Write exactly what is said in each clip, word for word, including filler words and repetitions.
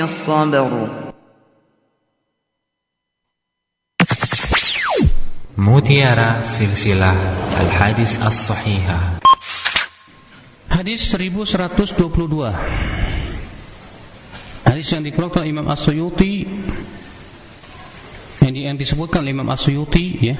الصبر. Mutiara Silsilah Al-Hadis As-Sahihah. Hadis seribu seratus dua puluh dua. Hadis yang dikeluarkan Imam As-Suyuti, yang, di, yang disebutkan Imam As-Suyuti ya,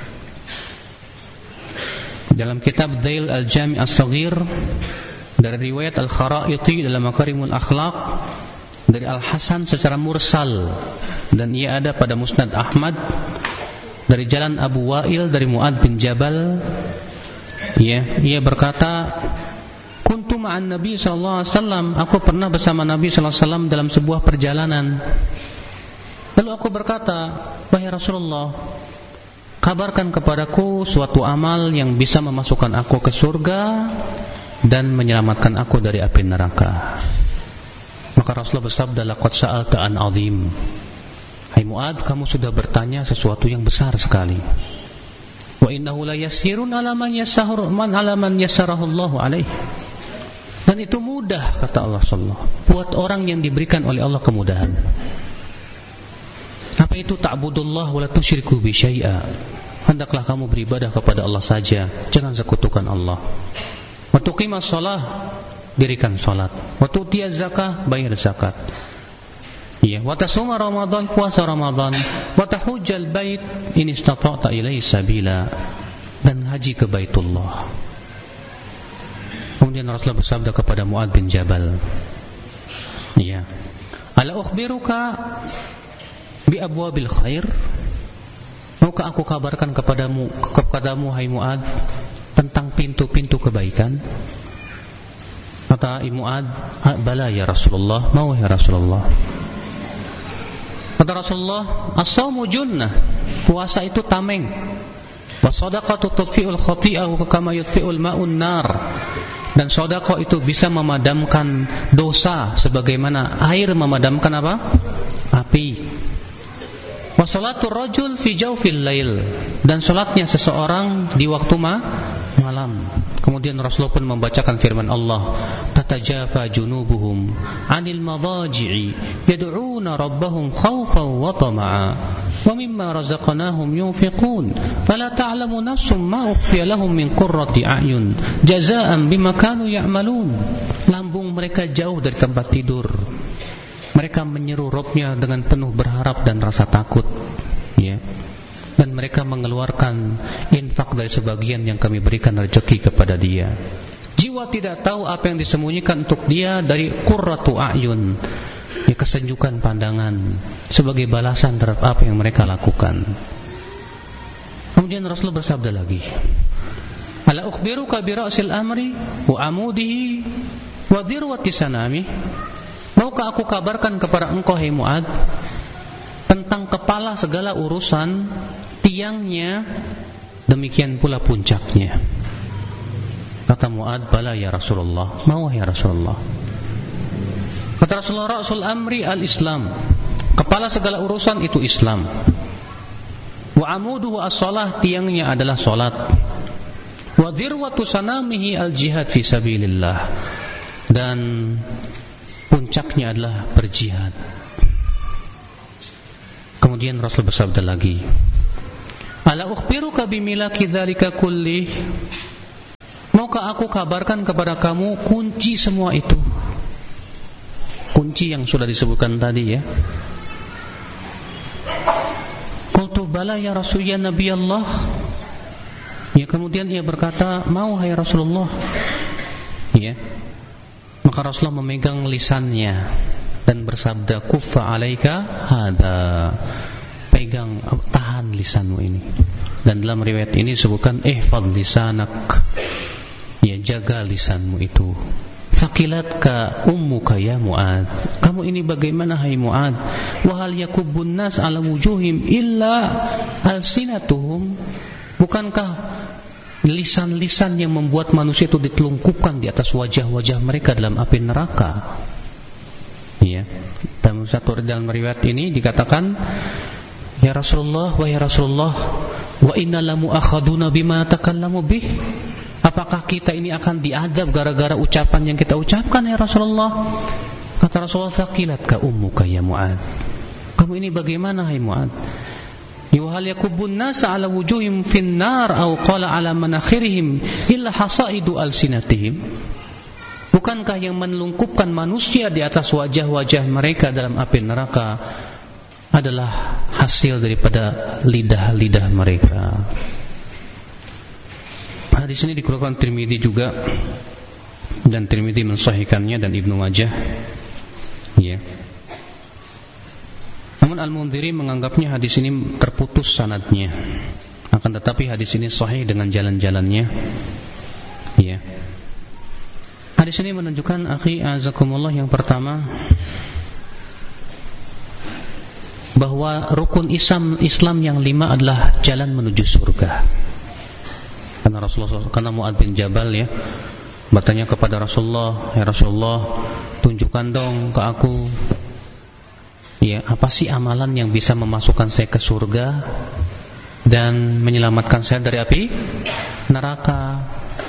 dalam kitab Dhail Al-Jami' As-Saghir, dari riwayat Al-Kharaiti dalam Makarimul Akhlaq, dari Al-Hasan secara mursal, dan ia ada pada Musnad Ahmad dari jalan Abu Wa'il dari Mu'adz bin Jabal ya, ia berkata, kuntu ma'an Nabi sallallahu alaihi wasallam, aku pernah bersama Nabi sallallahu alaihi wasallam dalam sebuah perjalanan. Lalu aku berkata, wahai Rasulullah, kabarkan kepadaku suatu amal yang bisa memasukkan aku ke surga dan menyelamatkan aku dari api neraka. Maka Rasulullah bersabda, laqad sa'alta an 'azim. Hai Mu'adz, kamu sudah bertanya sesuatu yang besar sekali. Wa innahu la yasirun ala man yassara man ala man yassarahu Allahu alaihi. Dan itu mudah, kata Allah sallallahu, buat orang yang diberikan oleh Allah kemudahan. Apa itu? Ta'budullah wa la tusyriku bi syai'a. Hendaklah kamu beribadah kepada Allah saja, jangan sekutukan Allah. Wa tuqimas shalah, dirikan salat. Wa tu'tiyaz zakah, bayar zakat. Ya, wa tasuma Ramadan, puasa Ramadan. Wa tahujjal bait in istata'ta ilaihi sabila, dan haji ke Baitullah. Kemudian Rasulullah bersabda kepada Mu'adz bin Jabal, ya, ala ukhbiruka bi abwabil khair, maukah aku kabarkan kepadamu kepadamu hai Mu'adz tentang pintu-pintu kebaikan? Kata Mu'adz, bala ya Rasulullah, mau ya Rasulullah. Kata Rasulullah, as-shaumu junnah, puasa itu tameng. Was-shadaqatu tudfi'ul khati'ah kama yudfi'ul ma'un nar. Dan sedekah itu bisa memadamkan dosa sebagaimana air memadamkan apa? Api. Wa shalatur rajul fi jawfil lail, dan salatnya seseorang di waktu ma- malam. Kemudian Rasulullah pun membacakan firman Allah, tatajafa junubuhum 'anil madaji'i yad'una rabbahum khaufan wa tama'a wa mimma razaqnahum yunfiqun fala ta'lamu nafsum ma ukhfiya lahum min qurrati a'yun jazaa'an bima kanu ya'malun. Lambung mereka jauh dari tempat tidur, mereka menyeru Rabbnya dengan penuh berharap dan rasa takut ya. Dan mereka mengeluarkan infak dari sebagian yang kami berikan rezeki kepada dia. Jiwa tidak tahu apa yang disembunyikan untuk dia dari qurratu a'yun, ya, kesejukan pandangan, sebagai balasan terhadap apa yang mereka lakukan. Kemudian Rasulullah bersabda lagi, ala ukhbiruka bi ra'sil amri wa amudihi wa dhirwati sanami, maukah aku kabarkan kepada engkau hai Mu'adz tentang kepala segala urusan, tiangnya, demikian pula puncaknya. Kata Mu'adz, bala ya Rasulullah, mau ya Rasulullah. Kata Rasulullah, ra'sul amri al-Islam, kepala segala urusan itu Islam. Wa amuduhu as-shalah, tiangnya adalah salat. Wa dhirwatu sanamihi al-jihad fi sabilillah, dan puncaknya adalah berjihad. Kemudian Rasul bersabda lagi, ala ukhbiruka bimilaki dzalika kullih, maukah aku kabarkan kepada kamu kunci semua itu, kunci yang sudah disebutkan tadi ya. Qultu bala ya Rasul ya Nabi Allah, ya, kemudian ia berkata, mau hai Rasulullah ya. Maka Rasulullah memegang lisannya dan bersabda, kuffa alaika hadza, pegang, tahan lisanmu ini. Dan dalam riwayat ini disebutkan ihfadz lisanak, ya, jaga lisanmu itu. Faqilatka ummuka ya Mu'adz, kamu ini bagaimana hai Mu'adz? Wa hal yakubbun nas ala wujuhim illa alsinatuhum, bukankah lisan-lisan yang membuat manusia itu ditelungkupkan di atas wajah-wajah mereka dalam api neraka? Ya, dalam satu dalam riwayat ini dikatakan, ya Rasulullah, wahai Rasulullah, wa inna lamu akhaduna bima takallamu bih, apakah kita ini akan diadab gara-gara ucapan yang kita ucapkan ya Rasulullah? Kata Rasulullah, "Thaqilatka ummuka ya Mu'ad." Kamu ini bagaimana hai Mu'ad? "Yuhal yakubun nasa ala wujuhim finnar aw qala ala manakhirihim illa hasaidu alsinatihim." Bukankah yang menelungkupkan manusia di atas wajah-wajah mereka dalam api neraka adalah hasil daripada lidah-lidah mereka? Hadis ini dikeluarkan Tirmidzi juga, dan Tirmidzi mensahihkannya, dan Ibnu Majah. Ya. Namun Al-Mundhiri menganggapnya hadis ini terputus sanadnya. Akan tetapi hadis ini sahih dengan jalan-jalannya. Ya. Hadis ini menunjukkan, akhi azakumullah, yang pertama, bahwa rukun Islam Islam yang lima adalah jalan menuju surga. Karena Rasulullah, karena Mu'ad bin Jabal ya bertanya kepada Rasulullah, "Ya Rasulullah, tunjukkan dong ke aku, ya, apa sih amalan yang bisa memasukkan saya ke surga dan menyelamatkan saya dari api neraka?"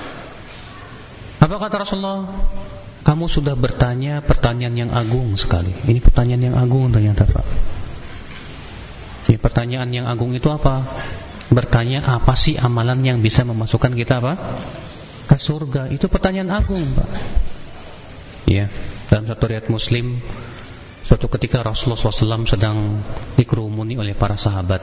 Apa kata Rasulullah? "Kamu sudah bertanya pertanyaan yang agung sekali." Ini pertanyaan yang agung ternyata, Pak. Ya, pertanyaan yang agung itu apa? Bertanya apa sih amalan yang bisa memasukkan kita apa? Ke surga. Itu pertanyaan agung, Pak. Ya, dalam satu riwayat Muslim, suatu ketika Rasulullah shallallahu alaihi wasallam sedang dikerumuni oleh para sahabat.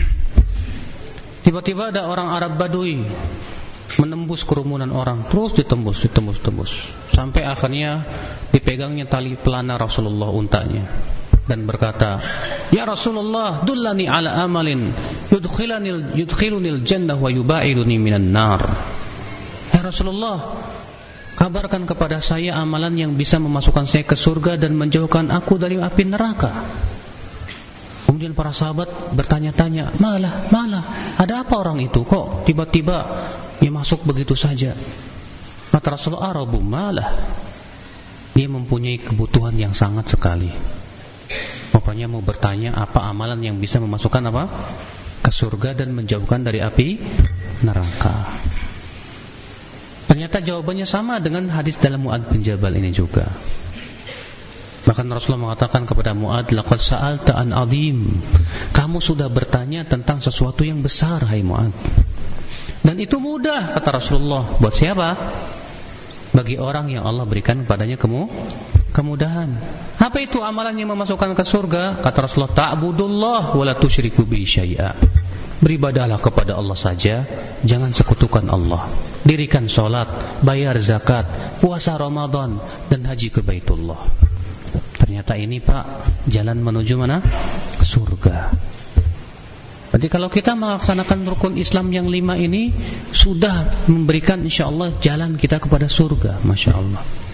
Tiba-tiba ada orang Arab Badui menembus kerumunan orang, terus ditembus, ditembus, tembus, sampai akhirnya dipegangnya tali pelana Rasulullah untanya, dan berkata, "Ya Rasulullah, dullani ala amalin yudkhilunil yudkhilunil jannah wa yubaiduni minan nar." Ya Rasulullah, kabarkan kepada saya amalan yang bisa memasukkan saya ke surga dan menjauhkan aku dari api neraka. Kemudian para sahabat bertanya-tanya, malah, malah, ada apa orang itu? Kok tiba-tiba dia masuk begitu saja? Kata Rasulullah, "Arabu malah." Dia mempunyai kebutuhan yang sangat sekali. Pokoknya mau bertanya apa amalan yang bisa memasukkan apa? Ke surga dan menjauhkan dari api neraka. Ternyata jawabannya sama dengan hadis dalam Mu'ad bin Jabal ini juga. Bahkan Rasulullah mengatakan kepada Mu'ad, "Laqad sa'alta an 'azim." Kamu sudah bertanya tentang sesuatu yang besar, hai Mu'ad. Dan itu mudah, kata Rasulullah. Buat siapa? Bagi orang yang Allah berikan kepadanya kemu kemudahan. Apa itu amalan yang memasukkan ke surga? Kata Rasulullah, "Ta'budullah wa la tusyriku bihi syai'a." Beribadahlah kepada Allah saja, jangan sekutukan Allah. Dirikan salat, bayar zakat, puasa Ramadan, dan haji ke Baitullah. Ternyata ini, Pak, jalan menuju mana? Surga. Jadi kalau kita melaksanakan rukun Islam yang lima ini, sudah memberikan insya Allah jalan kita kepada surga. Masya Allah.